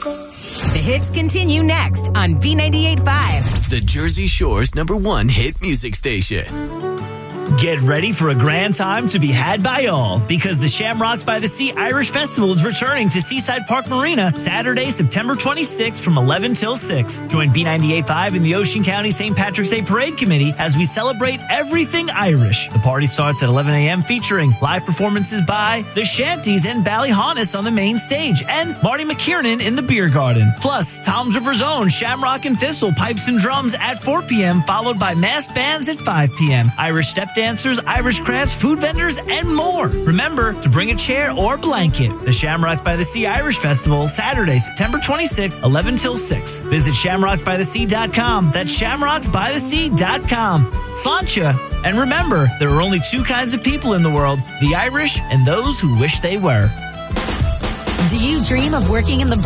The hits continue next on B98.5. The Jersey Shore's #1 hit music station. Get ready for a grand time to be had by all, because the Shamrocks by the Sea Irish Festival is returning to Seaside Park Marina Saturday, September 26th from 11 till 6. Join B98.5 and the Ocean County St. Patrick's Day Parade Committee as we celebrate everything Irish. The party starts at 11 a.m. featuring live performances by the Shanties and Ballyhonus on the main stage and Marty McKiernan in the beer garden. Plus, Tom's River's own Shamrock and Thistle pipes and drums at 4 p.m. followed by mass bands at 5 p.m. Irish step dancers, Irish crafts, food vendors, and more. Remember to bring a chair or blanket. The Shamrocks by the Sea Irish Festival, Saturday, September 26th, 11 till 6. Visit shamrocksbythesea.com. That's shamrocksbythesea.com. Sláinte. And remember, there are only two kinds of people in the world, the Irish and those who wish they were. Do you dream of working in the